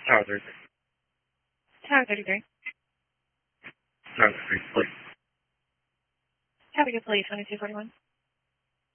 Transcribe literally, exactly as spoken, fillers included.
Tower thirty-three. Tower thirty-three. Tower thirty-three, please. Traffic is police, twenty-two forty-one.